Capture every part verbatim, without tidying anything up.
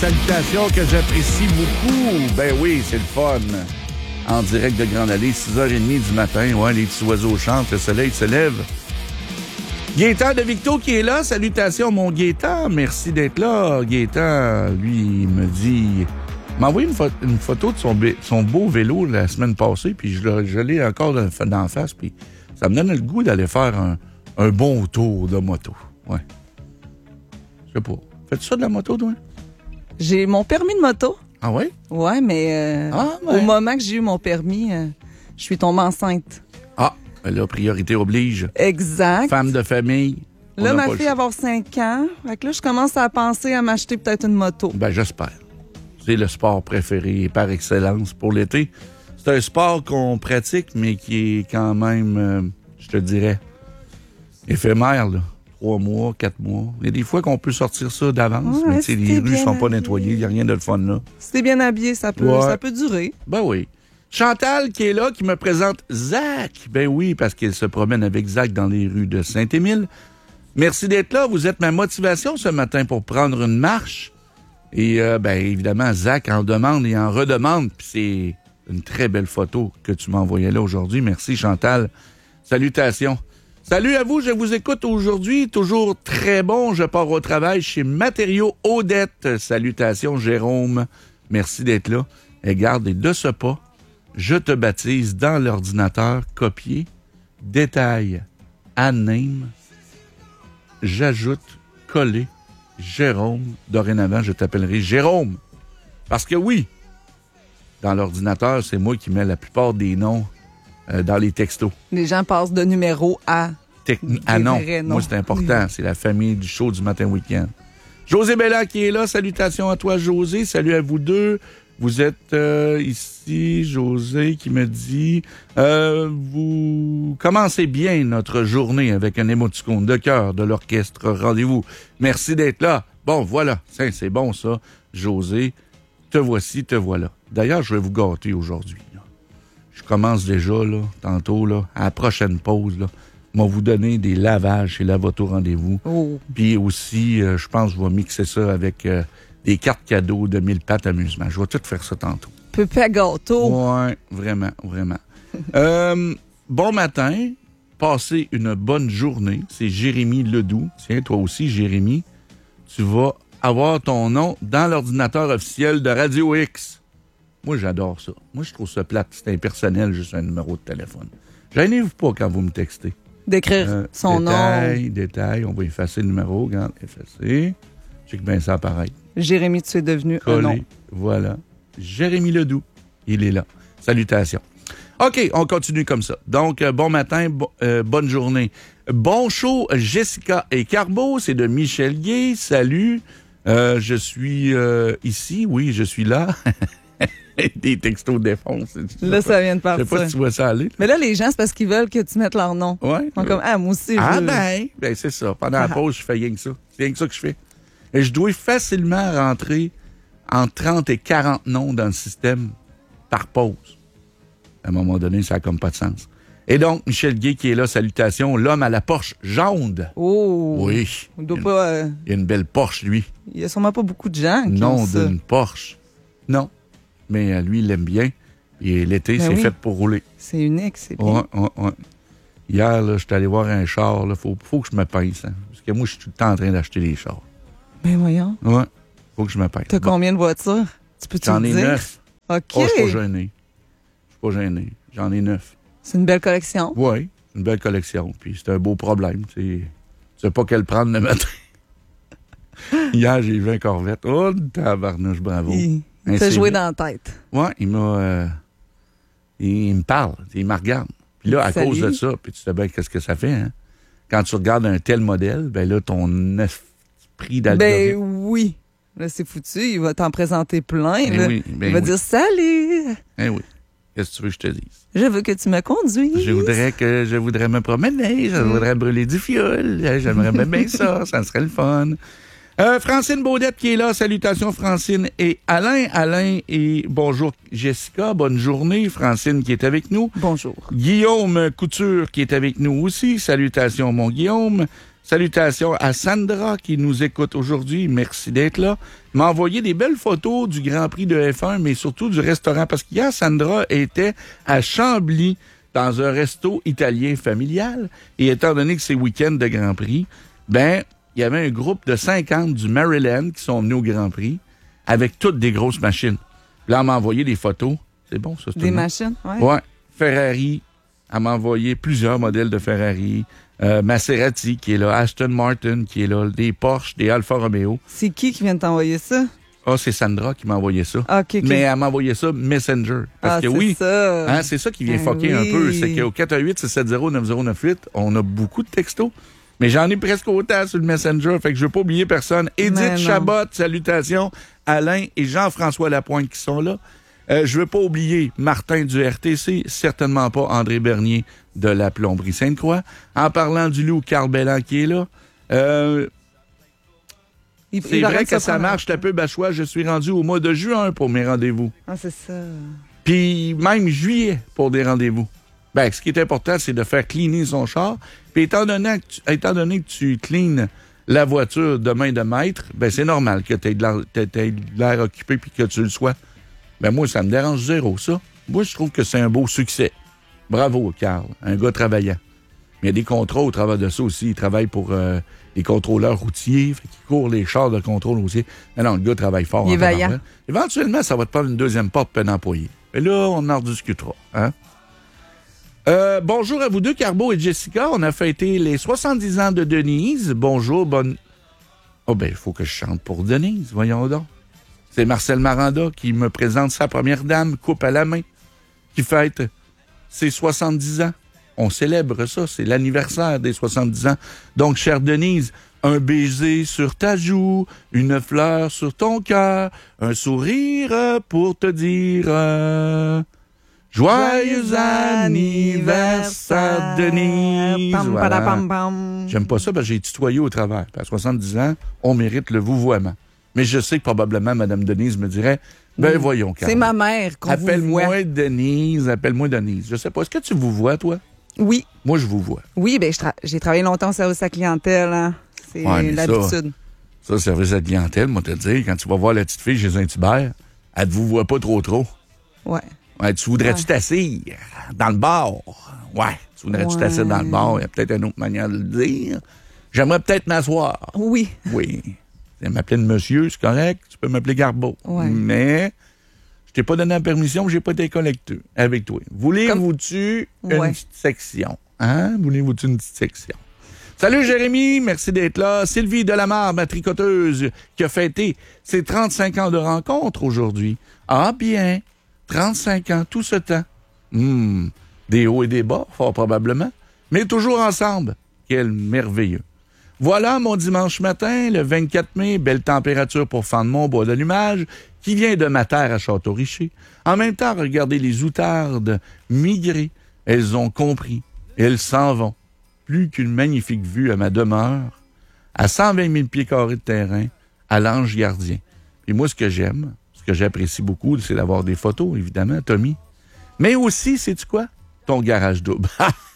salutations que j'apprécie beaucoup. Ben oui, c'est le fun. En direct de Grande Allée, six heures trente du matin. Ouais, les petits oiseaux chantent, le soleil se lève. Gaétan de Victo qui est là. Salutations, mon Gaétan. Merci d'être là. Gaétan, lui, il me dit... Il m'a envoyé une, pho- une photo de son, bé- son beau vélo la semaine passée, puis je, l'ai- je l'ai encore d'en face, puis ça me donne le goût d'aller faire un, un bon tour de moto. Ouais. Je sais pas. Fais-tu ça de la moto, toi? J'ai mon permis de moto. Ah ouais? Ouais, mais euh, Ah, ouais. au moment que j'ai eu mon permis, euh, je suis tombée enceinte. Ah, là, priorité oblige. Exact. Femme de famille. on Là, n'a ma pas le fille choix. va avoir cinq ans. Fait que là, je commence à penser à m'acheter peut-être une moto. Ben, j'espère. C'est le sport préféré par excellence pour l'été. C'est un sport qu'on pratique, mais qui est quand même, euh, je te dirais, éphémère, là. Trois mois, quatre mois. Il y a des fois qu'on peut sortir ça d'avance, Ouais, mais tu sais, les c'était rues bien sont pas habillé. nettoyées, il n'y a rien de le fun là. Si t'es bien habillé, ça peut, Ouais. ça peut durer. Ben oui. Chantal qui est là, qui me présente Zach. Ben oui, parce qu'elle se promène avec Zach dans les rues de Saint-Émile. Merci d'être là. Vous êtes ma motivation ce matin pour prendre une marche. Et euh, ben évidemment, Zach en demande et en redemande. Puis c'est une très belle photo que tu m'as envoyée là aujourd'hui. Merci Chantal. Salutations. Salut à vous, je vous écoute aujourd'hui. Toujours très bon. Je pars au travail chez Matériaux Odette. Salutations Jérôme. Merci d'être là. Et garde, et de ce pas, je te baptise dans l'ordinateur, copier, détail, anime, j'ajoute, coller, Jérôme. Dorénavant, je t'appellerai Jérôme. Parce que oui, dans l'ordinateur, c'est moi qui mets la plupart des noms euh, dans les textos. Les gens passent de numéro à... Techn- ah non, vrais noms. moi c'est important, c'est la famille du show du matin week-end. José Bella qui est là, salutations à toi José, salut à vous deux. Vous êtes euh, ici, José, qui me dit euh, vous commencez bien notre journée avec un émoticône de cœur de l'orchestre Rendez-vous. Merci d'être là. Bon, voilà, c'est, c'est bon ça, José. Te voici, te voilà. D'ailleurs, je vais vous gâter aujourd'hui. là. Je commence déjà, là, tantôt, là, à la prochaine pause, là. Je vais vous donner des lavages chez Lavoto Rendez-vous. Oh. Puis aussi, euh, je pense que je vais mixer ça avec euh, des cartes cadeaux de mille pattes amusement. Je vais tout faire ça tantôt. Pépé gâteau. Ouais, vraiment, vraiment. euh, bon matin. Passez une bonne journée. C'est Jérémy Ledoux. Tiens, toi aussi, Jérémy, tu vas avoir ton nom dans l'ordinateur officiel de Radio X. Moi, j'adore ça. Moi, je trouve ça plate. C'est impersonnel, juste un numéro de téléphone. Gênez-vous pas quand vous me textez. D'écrire Euh, son détail, nom. détail, on va effacer le numéro, regarde, effacer. Check bien ça apparaît. Jérémy, tu es devenu un nom. Collé, voilà. Jérémy Ledoux, il est là. Salutations. OK, on continue comme ça. Donc, euh, bon matin, bo- euh, bonne journée. Bon show, Jessica et Carbo, c'est de Michel Gay. Salut, euh, je suis euh, ici, oui, je suis là. Des textos défonce. Là, ça vient de Je partir. sais pas si tu vois ça aller. Mais là, les gens, c'est parce qu'ils veulent que tu mettes leur nom. Ouais. Ils sont comme, ah, moi aussi, je Ah veux. ben, ben c'est ça. Pendant la pause, je fais rien que ça. C'est rien que ça que je fais. Et je dois facilement rentrer entre trente et quarante noms dans le système par pause. À un moment donné, ça n'a comme pas de sens. Et donc, Michel Gay qui est là, salutations, l'homme à la Porsche jaune. Oh. Oui. On doit Il, pas, euh, il a une belle Porsche, lui. il y a sûrement pas beaucoup de gens qui Non ont ça. d'une Porsche. Non. Mais euh, lui, il l'aime bien. Et l'été, Ben c'est oui. fait pour rouler. C'est unique, c'est bien. Ouais, ouais, ouais. Hier, là, j'étais allé voir un char. Il faut, faut que je me pince. Hein, parce que moi, je suis tout le temps en train d'acheter des chars. Ben voyons. Ouais. Faut que je me pince. T'as Bon. combien de voitures? Tu peux-tu J'en le ai dire? neuf. OK. Oh, je suis pas gêné. Je suis pas gêné. J'en ai neuf. C'est une belle collection. Oui, une belle collection. Puis c'est un beau problème. Tu sais pas quelle prendre le matin. Hier, j'ai vu un Corvette. Oh, tabarnouche, bravo. Il, il Un t'a C V. joué dans la tête. Ouais, il m'a... euh, il, il me parle. Il me regarde. Puis là, à Salut. cause de ça, puis tu sais bien qu'est-ce que ça fait, hein? Quand tu regardes un tel modèle, ben là, ton esprit Ben d'algorithme... oui. Là, c'est foutu. Il va t'en présenter plein. Ben là. oui, ben il va oui. dire, salut, Eh oui. Qu'est-ce que tu veux que je te dise? je veux que tu me conduises. Je voudrais que je voudrais me promener, je voudrais brûler du fioul, j'aimerais bien, bien ça, ça serait le fun. Euh, Francine Baudette qui est là, salutations Francine et Alain. Alain et bonjour Jessica, bonne journée. Francine qui est avec nous. Bonjour. Guillaume Couture qui est avec nous aussi, salutations mon Guillaume. Salutations à Sandra qui nous écoute aujourd'hui. Merci d'être là. Elle m'a envoyé des belles photos du Grand Prix de F un, mais surtout du restaurant. Parce qu'hier, Sandra était à Chambly dans un resto italien familial. Et étant donné que c'est week-end de Grand Prix, ben, il y avait un groupe de cinquante du Maryland qui sont venus au Grand Prix avec toutes des grosses machines. Là, elle m'a envoyé des photos. C'est bon, ça, c'est Des machines, oui. Ouais. Ferrari. Elle m'a envoyé plusieurs modèles de Ferrari. Euh, Maserati qui est là, Aston Martin qui est là, des Porsche, des Alfa Romeo. C'est qui qui vient de t'envoyer ça? Ah, c'est Sandra qui m'a envoyé ça. Ah, OK, OK. Mais elle m'a envoyé ça Messenger. Parce ah, que c'est oui, ça. hein, c'est ça qui vient Ben foquer oui. un peu. C'est qu'au quatre un huit, six sept zéro, neuf zéro neuf huit, on a beaucoup de textos. Mais j'en ai presque autant sur le Messenger. Fait que je veux pas oublier personne. Edith Chabot, salutations. Alain et Jean-François Lapointe qui sont là. Euh, je veux pas oublier Martin du R T C, certainement pas André Bernier de la Plomberie Sainte-Croix. En parlant du loup, Carl Bellan qui est là. Euh, Il, c'est il vrai que ça, prendre marche, la pub à choix. Je suis rendu au mois de juin pour mes rendez-vous. Ah, c'est ça. Puis même juillet pour des rendez-vous. Ben, ce qui est important, c'est de faire cleaner son char. Puis étant donné que tu, étant donné que tu cleans la voiture de main de maître, ben c'est normal que tu aies de l'air occupé puis que tu le sois. Ben moi, ça me dérange zéro, ça. Moi, je trouve que c'est un beau succès. Bravo, Carl, un gars travaillant. Mais il y a des contrats au travers de ça aussi. Il travaille pour euh, les contrôleurs routiers, fait qu'il court les chars de contrôle routier. Mais non, le gars travaille fort. Il est vaillant. Éventuellement, ça va te prendre une deuxième porte pour un employé. Et là, on en rediscutera. Hein? Euh, bonjour à vous deux, Carbo et Jessica. On a fêté les soixante-dix ans de Denise. Bonjour, bonne... Oh ben, il faut que je chante pour Denise, voyons donc. C'est Marcel Maranda qui me présente sa première dame, coupe à la main, qui fête ses soixante-dix ans. On célèbre ça, c'est l'anniversaire des soixante-dix ans. Donc, chère Denise, un baiser sur ta joue, une fleur sur ton cœur, un sourire pour te dire euh, joyeux anniversaire, Denise. Pam, Voilà. pam, pam. J'aime pas ça parce que j'ai tutoyé au travers. À soixante-dix ans, on mérite le vouvoiement. Mais je sais que probablement Mme Denise me dirait, ben oui. voyons, Carl. C'est ma mère qu'on vous voit. Appelle-moi Denise, appelle-moi Denise. Je sais pas, est-ce que tu vous vois, toi? Oui. Moi, je vous vois. Oui, ben je tra- j'ai travaillé longtemps au service à la clientèle. Hein. C'est Ouais, l'habitude. Ça, ça, service à la clientèle, moi te dire, quand tu vas voir la petite fille chez un Tibère, elle te vous voit pas trop trop. Ouais. Ouais, tu voudrais-tu ouais. t'asseoir dans le bar? Ouais. Tu voudrais-tu ouais. t'asseoir dans le bar? Il y a peut-être une autre manière de le dire. J'aimerais peut-être m'asseoir. Oui. Oui. Tu m'appeler de monsieur, c'est correct. Tu peux m'appeler Garbeau. Ouais. Mais je t'ai pas donné la permission, j'ai pas été collecteur avec toi. Voulez-vous-tu une ouais. petite section? Hein? Voulez-vous-tu une petite section? Salut Jérémy, merci d'être là. Sylvie Delamarre, ma tricoteuse, qui a fêté ses trente-cinq ans de rencontre aujourd'hui. Ah bien, trente-cinq ans, tout ce temps. Hum, des hauts et des bas, fort probablement, mais toujours ensemble. Quel merveilleux. Voilà mon dimanche matin, le vingt-quatre mai, belle température pour Fendemont, bois d'allumage, qui vient de ma terre à Château-Richer. En même temps, regardez les outardes migrer. Elles ont compris. Elles s'en vont. Plus qu'une magnifique vue à ma demeure, à cent vingt mille pieds carrés de terrain, à l'Ange Gardien. Et moi, ce que j'aime, ce que j'apprécie beaucoup, c'est d'avoir des photos, évidemment, Tommy. Mais aussi, sais-tu quoi? Ton garage double.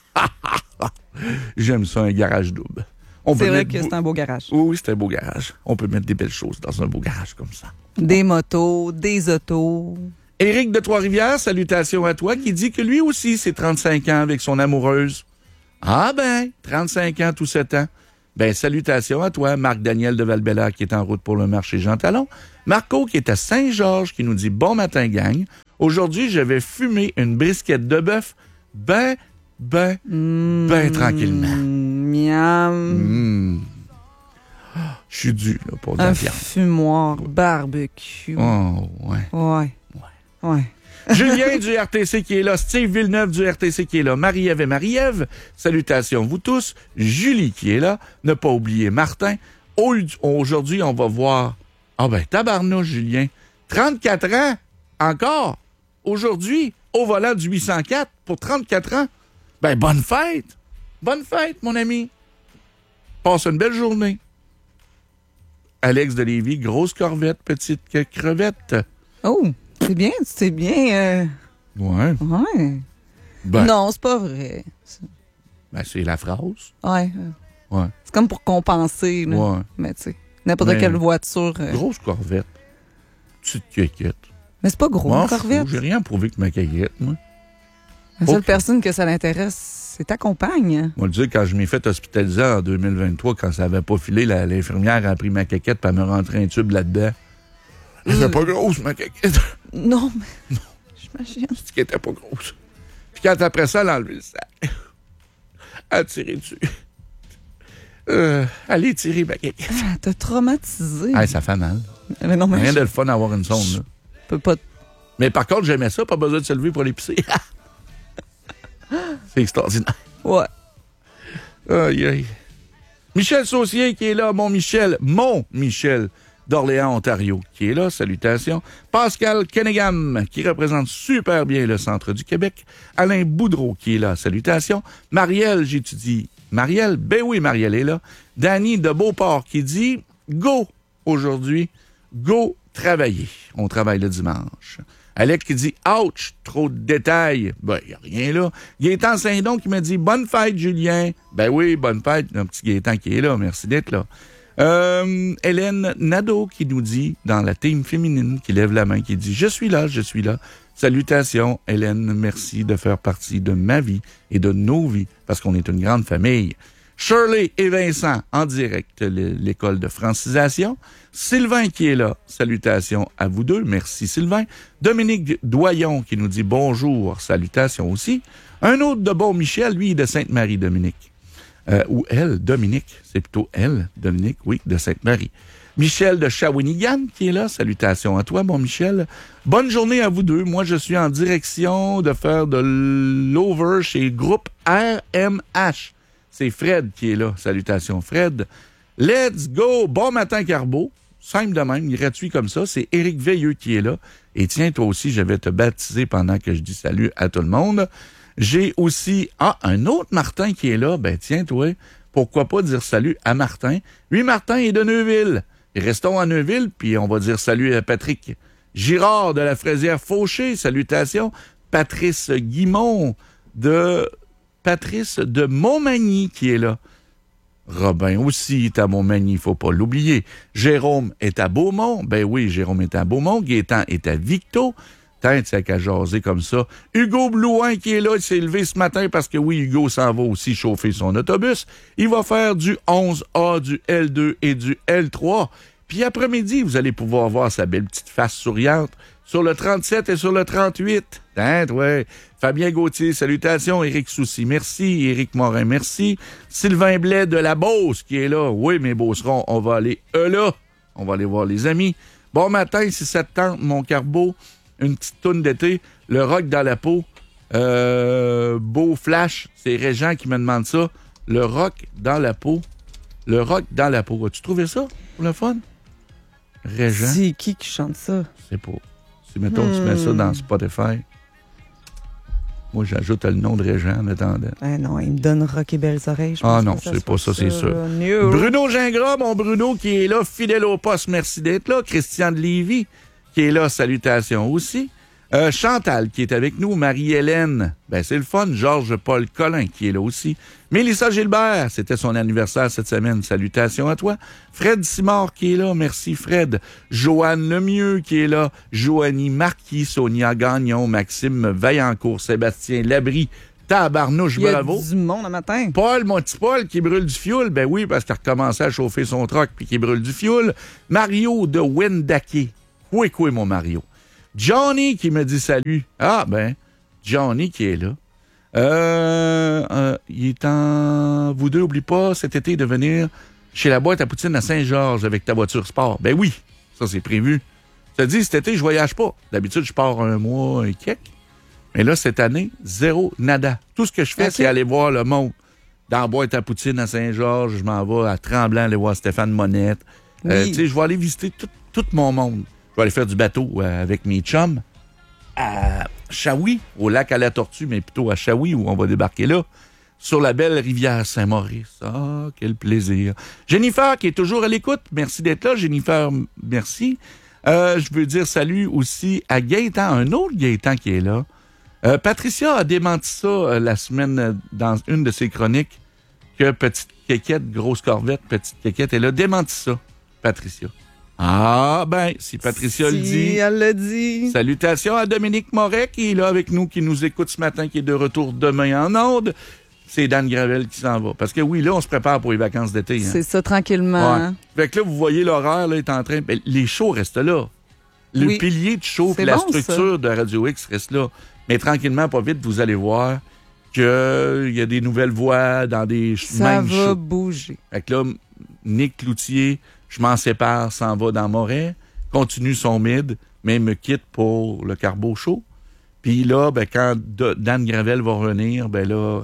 J'aime ça, un garage double. C'est vrai que c'est un beau garage. Oui, oui, c'est un beau garage. On peut mettre des belles choses dans un beau garage comme ça. Des motos, des autos. Éric de Trois-Rivières, salutations à toi, qui dit que lui aussi, c'est trente-cinq ans avec son amoureuse. Ah ben, trente-cinq ans tout ce temps. Ben, salutations à toi, Marc-Daniel de Val-Bélair, qui est en route pour le marché Jean Talon. Marco, qui est à Saint-Georges, qui nous dit « Bon matin, gang. Aujourd'hui, je vais fumer une brisquette de bœuf ben, ben, mmh, ben tranquillement. » Miam. Mmh. Oh, je suis dû, là, pour de la Un viande. fumoir barbecue. Oh, ouais. Ouais. Ouais. Ouais. Julien du R T C qui est là, Steve Villeneuve du R T C qui est là, Marie-Ève et Marie-Ève, salutations vous tous, Julie qui est là, ne pas oublier Martin. Aujourd'hui, on va voir, ah ben tabarnouche Julien, trente-quatre ans, encore, aujourd'hui, au volant du huit cent quatre pour trente-quatre ans. Ben bonne fête, bonne fête mon ami, passe une belle journée. Alex de Lévis, grosse corvette, petite crevette. Oh! C'est bien, c'est bien. Euh... Ouais. Ouais. Ben, non, c'est pas vrai. ben, c'est la phrase. Ouais. Ouais. C'est comme pour compenser. Là. Ouais. Mais tu sais, n'importe Mais quelle voiture. euh, Grosse Corvette. Petite caquette. Mais c'est pas gros, M'en une Corvette. fous, j'ai rien prouvé que ma caquette, moi. La seule Ok. personne que ça l'intéresse, c'est ta compagne. Moi, le dire, quand je m'ai fait hospitaliser en deux mille vingt-trois, quand ça avait pas filé, la- l'infirmière a pris ma caquette et elle me rentrait un tube là-dedans. Elle était Mm. pas grosse, ma caquette. Non, mais. J'imagine. C'est qu'elle était pas grosse. Puis quand après ça, elle a enlevé le sac. Elle a tiré dessus. Euh, allez tirer ma caquette. Ah, t'as traumatisé. Ah, ça fait mal. Mais non, mais Rien je de le fun d'avoir une sonde, là. peux pas. Mais par contre, j'aimais ça, pas besoin de se lever pour aller pisser. C'est extraordinaire. Ouais. Aïe, aïe. Michel Saucier qui est là, mon Michel, mon Michel d'Orléans, Ontario, qui est là, salutations. Pascal Kenegam, qui représente super bien le centre du Québec. Alain Boudreau, qui est là, salutations. Marielle, j'étudie. Marielle, ben oui, Marielle est là. Danny de Beauport, qui dit « Go aujourd'hui, go travailler. » On travaille le dimanche. Alec qui dit « Ouch, trop de détails. » Ben, il n'y a rien là. Gaétan Saint-Don qui me dit « Bonne fête, Julien. » Ben oui, bonne fête. Un petit Gaétan qui est là. Merci d'être là. Euh, Hélène Nadeau qui nous dit, dans la team féminine, qui lève la main, qui dit « Je suis là, je suis là. » Salutations, Hélène. Merci de faire partie de ma vie et de nos vies, parce qu'on est une grande famille. Shirley et Vincent, en direct, l'école de francisation. Sylvain qui est là, salutations à vous deux, merci Sylvain. Dominique Doyon qui nous dit bonjour, salutations aussi. Un autre de bon Michel, lui, de Sainte-Marie, Dominique. Euh, ou elle, Dominique, c'est plutôt elle, Dominique, oui, de Sainte-Marie. Michel de Shawinigan qui est là, salutations à toi, bon Michel. Bonne journée à vous deux. Moi, je suis en direction de faire de l'over chez Groupe R M H. C'est Fred qui est là. Salutations, Fred. Let's go! Bon matin, Carbo. Simple de même, gratuit comme ça. C'est Éric Veilleux qui est là. Et tiens, toi aussi, je vais te baptiser pendant que je dis salut à tout le monde. J'ai aussi... Ah, un autre Martin qui est là. Ben tiens, toi, pourquoi pas dire salut à Martin? Lui, Martin est de Neuville. Et restons à Neuville, puis on va dire salut à Patrick Girard de la Fraisière Fauché. Salutations. Patrice Guimond de... Patrice de Montmagny qui est là. Robin aussi est à Montmagny, il faut pas l'oublier. Jérôme est à Beaumont. Ben oui, Jérôme est à Beaumont. Gaétan est à Victo. Tiens, tu sais qu'à jaser comme ça. Hugo Blouin qui est là, il s'est levé ce matin parce que oui, Hugo s'en va aussi chauffer son autobus. Il va faire du onze A, du L deux et du L trois. Puis après-midi, vous allez pouvoir voir sa belle petite face souriante sur le trente-sept et sur le trente-huit. Hein, ouais. Fabien Gauthier, salutations. Éric Soucy, merci. Éric Morin, merci. Sylvain Blais de la Beauce qui est là. Oui, mes Beaucerons, on va aller eux là. On va aller voir les amis. Bon matin, si ça te tente, mon Carbo. Une petite toune d'été. Le rock dans la peau. Euh, beau flash. C'est Régent qui me demande ça. Le rock dans la peau. Le rock dans la peau. As-tu trouvé ça pour le fun? Régent. C'est qui qui chante ça? C'est pas. Si, mettons, hmm. tu mets ça dans Spotify, moi, j'ajoute le nom de Régent en attendant. Ah non, il me donne Rock et Belles Oreilles. Je ah pense non, que ça c'est pas ça, c'est sûr. New. Bruno Gingras, mon Bruno, qui est là, fidèle au poste, merci d'être là. Christian de Lévis, qui est là, salutations aussi. Euh, Chantal, qui est avec nous. Marie-Hélène, ben c'est le fun. Georges-Paul Collin, qui est là aussi. Mélissa Gilbert, c'était son anniversaire cette semaine. Salutations à toi. Fred Simard, qui est là. Merci, Fred. Joanne Lemieux, qui est là. Joanie Marquis, Sonia Gagnon, Maxime Vaillancourt, Sébastien Labrie. Tabarnouche, bravo. Il y a du monde le matin. Paul, mon petit Paul, qui brûle du fioul. Ben oui, parce qu'il a recommencé à chauffer son troc puis qui brûle du fioul. Mario de Wendake. Oui, oui, mon Mario. Johnny qui me dit salut. Ah, ben, Johnny qui est là. Euh, euh, il est en... Vous deux, n'oubliez pas, cet été, de venir chez la boîte à poutine à Saint-Georges avec ta voiture sport. Ben oui, ça, c'est prévu. Je te dis, cet été, je voyage pas. D'habitude, je pars un mois et quelques. Mais là, cette année, zéro, nada. Tout ce que je fais, okay. c'est aller voir le monde. Dans la boîte à poutine à Saint-Georges, je m'en vais à Tremblant aller voir Stéphane Monette. Oui. Euh, tu sais, je vais aller visiter tout, tout mon monde. Je vais aller faire du bateau euh, avec mes chums à Shawi, au lac à la Tortue, mais plutôt à Shawi, où on va débarquer là, sur la belle rivière Saint-Maurice. Ah, quel plaisir. Jennifer, qui est toujours à l'écoute, merci d'être là. Jennifer, merci. Euh, je veux dire salut aussi à Gaétan, un autre Gaétan qui est là. Euh, Patricia a démenti ça euh, la semaine euh, dans une de ses chroniques, que petite quéquette, grosse corvette, petite quéquette. Elle a démenti ça, Patricia. Ah, ben, si Patricia si le dit. elle le dit. Salutations à Dominique Moret, qui est là avec nous, qui nous écoute ce matin, qui est de retour demain en ondes. C'est Dan Gravel qui s'en va. Parce que oui, là, on se prépare pour les vacances d'été. Hein. C'est ça, tranquillement. Ouais. Hein? Fait que là, vous voyez l'horaire, là, est en train... Ben, les shows restent là. Le oui. pilier de show, c'est la bon, structure ça. de Radio X reste là. Mais tranquillement, pas vite, vous allez voir qu'il y a des nouvelles voix dans des ça mêmes va shows. bouger. Fait que là, Nick Cloutier, je m'en sépare, s'en va dans Moret, continue son mid, mais me quitte pour le Carbo Show. Puis là, ben, quand Dan Gravel va revenir, ben là,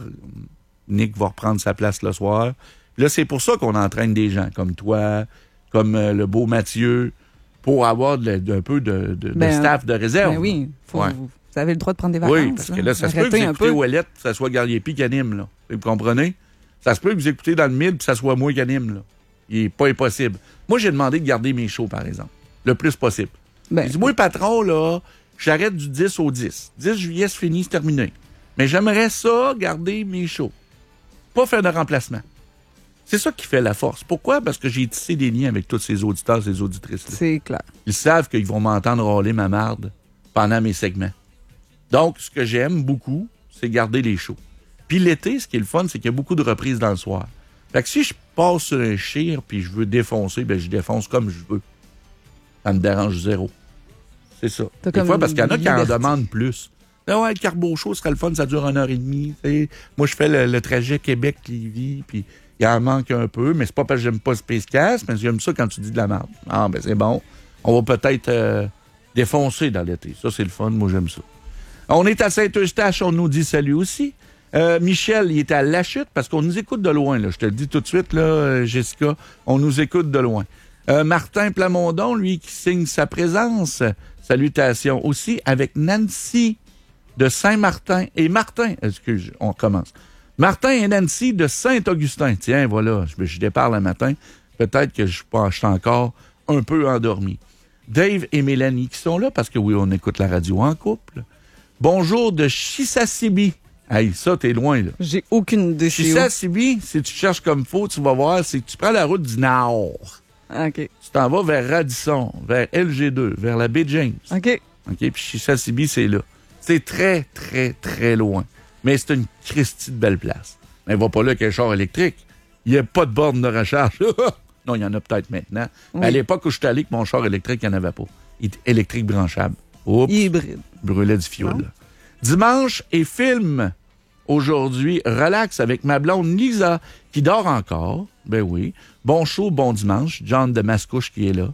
Nick va reprendre sa place le soir. Là, c'est pour ça qu'on entraîne des gens comme toi, comme euh, le beau Mathieu, pour avoir de, de, un peu de, de, ben, de staff de réserve. Ben oui, faut, ouais. vous, vous avez le droit de prendre des vacances. Oui, parce que là, ça se peut que vous écoutez Ouellette, que ça soit Garnier-Pi qui anime, là. Vous comprenez? Ça se peut que vous écoutez dans le mid, puis ça soit moi qui anime, là. Il n'est pas impossible. Moi, j'ai demandé de garder mes shows, par exemple, le plus possible. Ben, j'ai dit, moi, patron, là, j'arrête du dix au dix. dix juillet, c'est fini, c'est terminé. Mais j'aimerais ça, garder mes shows. Pas faire de remplacement. C'est ça qui fait la force. Pourquoi? Parce que j'ai tissé des liens avec tous ces auditeurs, ces auditrices-là. C'est clair. Ils savent qu'ils vont m'entendre râler ma marde pendant mes segments. Donc, ce que j'aime beaucoup, c'est garder les shows. Puis l'été, ce qui est le fun, c'est qu'il y a beaucoup de reprises dans le soir. Fait que si je passe sur un chire puis je veux défoncer, ben je défonce comme je veux. Ça me dérange zéro. C'est ça. T'as Des fois, parce qu'il y en a qui en liberté. demandent plus. Ah ouais, le Carbo Show, ce serait le fun, ça dure une heure et demie. T'sais. Moi, je fais le, le trajet Québec-Lévis, puis il en manque un peu, mais c'est pas parce que j'aime pas Space Cast, mais j'aime ça quand tu dis de la merde. Ah, ben c'est bon. On va peut-être euh, défoncer dans l'été. Ça, c'est le fun. Moi, j'aime ça. On est à Saint-Eustache, on nous dit salut aussi. Euh, Michel, il est à La Chute parce qu'on nous écoute de loin. Là. Je te le dis tout de suite, là, euh, Jessica, on nous écoute de loin. Euh, Martin Plamondon, lui, qui signe sa présence. Salutations aussi avec Nancy de Saint-Martin. Et Martin, excuse, on commence. Martin et Nancy de Saint-Augustin. Tiens, voilà, je, je départ le matin. Peut-être que je, je suis encore un peu endormi. Dave et Mélanie qui sont là parce que oui, on écoute la radio en couple. Bonjour de Chisasibi. Hey, ça, t'es loin, là. J'ai aucune idée. Chisasibi, si tu cherches comme faut, tu vas voir, c'est que tu prends la route du Nord. OK. Tu t'en vas vers Radisson, vers L G deux, vers la baie James. OK. OK, puis Chisasibi, c'est là. C'est très, très, très loin. Mais c'est une Christie de belle place. Mais va pas là qu'un char électrique. Il n'y a pas de borne de recharge. Non, il y en a peut-être maintenant. Oui. Mais à l'époque où je suis allé, que mon char électrique, il n'y en avait pas. Il était électrique branchable. Oups. Hybride. Brûlait du fioul. Bon. Dimanche et film. Aujourd'hui, relax avec ma blonde Lisa, qui dort encore. Ben oui. Bon show, bon dimanche. John de Mascouche qui est là.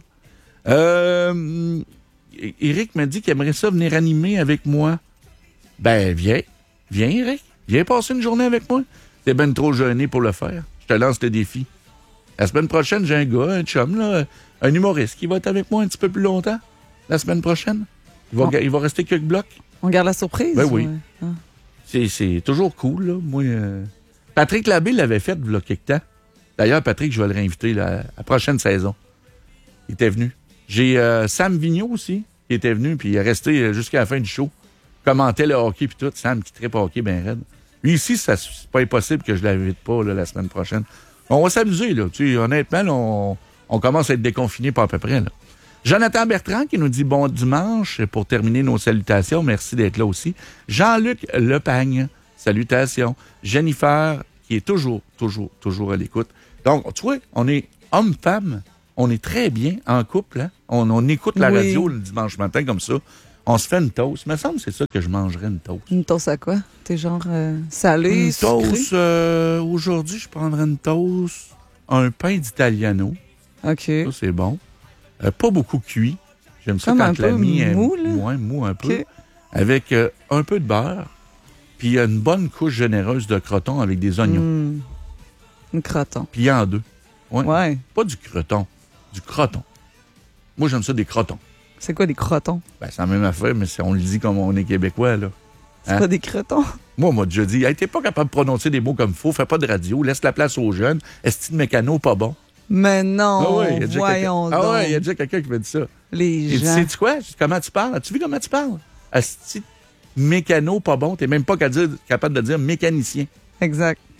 Euh, Éric m'a dit qu'il aimerait ça venir animer avec moi. Ben, viens. Viens, Éric. Viens passer une journée avec moi. T'es ben trop gêné pour le faire. Je te lance le défi. La semaine prochaine, j'ai un gars, un chum, là, un humoriste qui va être avec moi un petit peu plus longtemps. La semaine prochaine. Il va, oh. il va rester quelques blocs. On garde la surprise? Ben oui. Ouais. Ah. C'est, c'est toujours cool, là. Moi, euh... Patrick Labbé l'avait fait, il y a quelque temps. D'ailleurs, Patrick, je vais le réinviter là, à la prochaine saison. Il était venu. J'ai euh, Sam Vigneault aussi, qui était venu, puis il est resté jusqu'à la fin du show. Commentait le hockey, puis tout. Sam qui trippe hockey ben raide. Lui ici, ça, c'est pas impossible que je l'invite pas là, la semaine prochaine. On va s'amuser, là. Tu sais, honnêtement, là, on, on commence à être déconfinés pas à peu près, là. Jonathan Bertrand qui nous dit bon dimanche pour terminer nos salutations. Merci d'être là aussi. Jean-Luc Lepagne, salutations. Jennifer qui est toujours, toujours, toujours à l'écoute. Donc, tu vois, on est homme-femme. On est très bien en couple. Hein? On, on écoute la oui. radio le dimanche matin comme ça. On se fait une toast. Il me semble que c'est ça que je mangerais, une toast. Une toast à quoi? T'es genre euh, salé, Une sucré? toast, euh, aujourd'hui, je prendrais une toast, un pain d'Italiano. OK. Ça, c'est bon. Euh, pas beaucoup cuit. J'aime ça comme quand un peu l'ami est mou, là. moins mou un peu. Okay. Avec euh, un peu de beurre, puis une bonne couche généreuse de croton avec des oignons. Mmh. Un croton. Puis en deux. Ouais. ouais. Pas du croton, du croton. Moi, j'aime ça des crotons. C'est quoi des crotons? Ben, c'est la même affaire, mais c'est, on le dit comme on est québécois, là. C'est hein? Pas des crotons? Moi, on m'a déjà dit, hey, t'es pas capable de prononcer des mots comme il faut, fais pas de radio, laisse la place aux jeunes. Est-ce que mécano pas bon? Mais non, ah ouais, voyons donc. Ah ouais, il y a déjà quelqu'un qui m'a dit ça. Les Et gens. Tu sais quoi? Comment tu parles? As-tu vu comment tu parles? Asti, mécano pas bon, t'es même pas capable de dire mécanicien. Exact.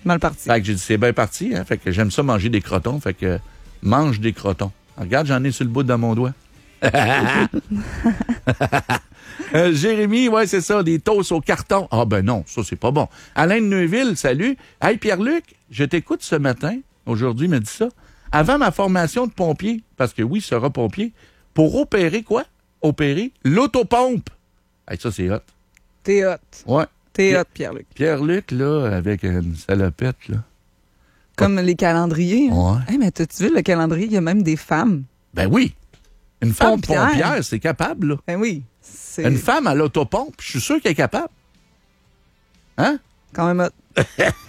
Mal parti. Fait que j'ai dit, c'est bien parti. Hein? Fait que j'aime ça manger des crotons. Fait que mange des crotons. Regarde, j'en ai sur le bout de mon doigt. euh, Jérémy, ouais, c'est ça, des toasts au carton. Ah ben non, ça, c'est pas bon. Alain de Neuville, salut. Hey, Pierre-Luc, je t'écoute ce matin. Aujourd'hui, il m'a dit ça. Avant ma formation de pompier, parce que oui, il sera pompier, pour opérer quoi? Opérer l'autopompe. Hey, ça, c'est hot. T'es hot. Ouais. T'es hot, Pierre-Luc. Pierre-Luc, là, avec une salopette, là. Comme les calendriers. Hein? Ouais. Hey, mais t'as-tu vu le calendrier? Il y a même des femmes. Ben oui. Une femme Pompière. pompière, c'est capable, là. Ben oui. C'est Une femme à l'autopompe, je suis sûr qu'elle est capable. Hein? quand même hot.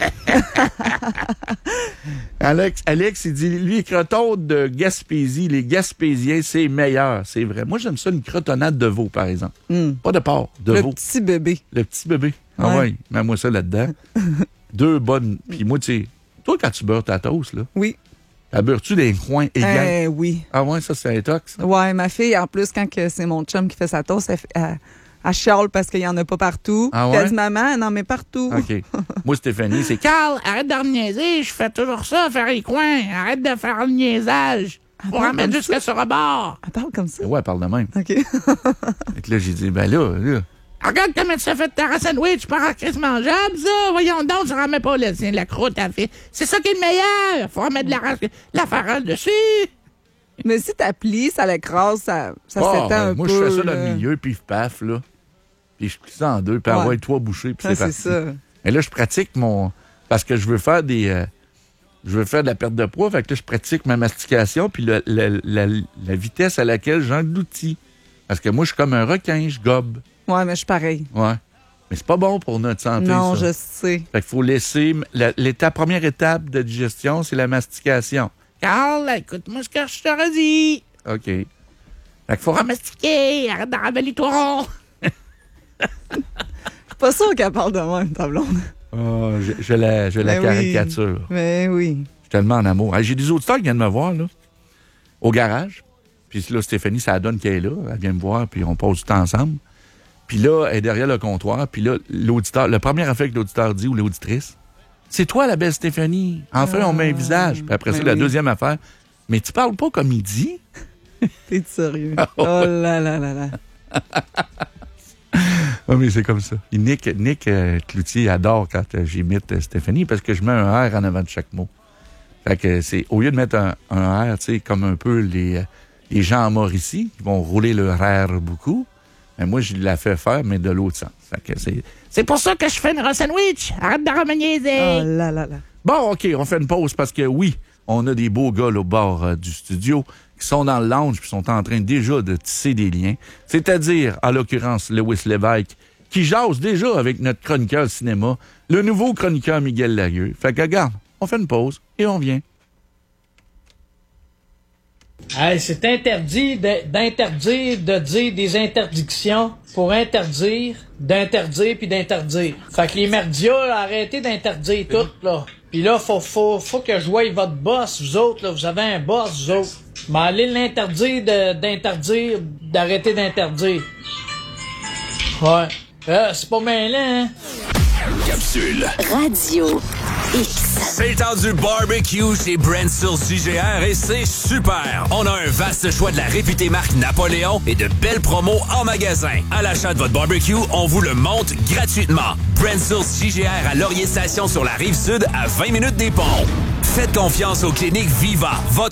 Alex, Alex, il dit, lui, les crotons de Gaspésie, les Gaspésiens, c'est meilleur. C'est vrai. Moi, j'aime ça, une crotonnade de veau, par exemple. Mm. Pas de porc, de Le veau. petit bébé. Le petit bébé. Ah Ouais. ouais, mets-moi ça là-dedans. Deux bonnes. Puis moi, tu sais, toi, quand tu beurres ta toast, là, Oui. la beurres-tu des coins égaux? Eh oui. Ah ouais, ça, c'est un tox. ça? Ouais, ma fille, en plus, quand que c'est mon chum qui fait sa toast, elle, fait- elle, elle chiale parce qu'il n'y en a pas partout. Ah Puis elle ouais? dit, maman, elle en met partout. OK. Moi, Stéphanie, c'est Carl, arrête de me niaiser, je fais toujours ça, faire les coins. Arrête de faire le niaisage. Faut parle en mettre comme jusqu'à ce rebord. Elle parle comme ça. Ouais, elle parle de même. OK. Fait que là, j'ai dit, ben là, là. Regarde comment tu as fait ta sandwich par un crise mangeable, ça. Voyons donc, ça remet pas le, la croûte à fait. C'est ça qui est le meilleur. Faut remettre de la, la farine dessus. Mais si t'applies, ça l'écrase, ça, ça Ah, s'étend ben, un moi, peu. je fais ça dans là. le milieu, puis paf, là. Puis je plie ça en deux, puis Ouais. avoir trois bouchées, puis Ah, c'est c'est parti. ça. Et là, je pratique mon... Parce que je veux faire des... euh, je veux faire de la perte de poids, fait que là, je pratique ma mastication, puis le- le- la, la vitesse à laquelle j'engloutis. Parce que moi, je suis comme un requin, je gobe. Ouais, mais je suis pareil. Ouais. Mais c'est pas bon pour notre santé, Non, ça. je sais. Fait qu'il faut laisser... La, l'étape, première étape de digestion, c'est la mastication. Carl, écoute-moi ce que je te redis. OK. Fait qu'il faut remastiquer. Arrête de ravaler toi rond. Je suis pas sûre qu'elle parle de même, ta blonde. Oh, je, je la, je la Ben oui. caricature. Mais oui. Je suis tellement en amour. Hey, j'ai des auditeurs qui viennent me voir, là, au garage. Puis là, Stéphanie, ça donne qu'elle est là. Elle vient me voir, puis on passe du temps ensemble. Puis là, elle est derrière le comptoir. Puis là, l'auditeur, le premier affaire que l'auditeur dit, ou l'auditrice, c'est toi, la belle Stéphanie. Enfin, on met un visage. Puis après ben ça, la oui. deuxième affaire, mais tu parles pas comme il dit. T'es sérieux? Oh là là là là. Ah, mais c'est comme ça. Et Nick, Nick euh, Cloutier adore quand euh, j'imite euh, Stéphanie parce que je mets un R en avant de chaque mot. Fait que c'est, au lieu de mettre un, un R, tu sais, comme un peu les, euh, les gens en Mauricie, qui vont rouler leur R beaucoup, ben moi, je la fais faire, mais de l'autre sens. Fait que c'est, c'est pour ça que je fais une sandwich. Arrête de remaniaiser. Oh là là là. Bon, OK, on fait une pause parce que oui, on a des beaux gars là, au bord euh, du studio qui sont dans le lounge puis sont en train déjà de tisser des liens. C'est-à-dire, en l'occurrence, Lewis Lévesque, qui jase déjà avec notre chroniqueur cinéma, le nouveau chroniqueur Miguel Lagueux. Fait que, regarde, on fait une pause et on vient. Hey, c'est interdit de- d'interdire de dire des interdictions pour interdire, d'interdire puis d'interdire. Fait que les merdias, là, arrêtez d'interdire tout, là. Puis là, faut, faut, faut que je voie votre boss, vous autres, là. Vous avez un boss, vous autres. Mais allez l'interdire de- d'interdire, d'arrêter d'interdire. Ouais. Euh, c'est pas mêlant, hein? Capsule. Radio X. C'est le temps du barbecue chez Brensel C G R et c'est super! On a un vaste choix de la réputée marque Napoléon et de belles promos en magasin. À l'achat de votre barbecue, on vous le monte gratuitement. Brensel C G R à Laurier Station sur la Rive-Sud à vingt minutes des ponts. Faites confiance aux cliniques Viva, votre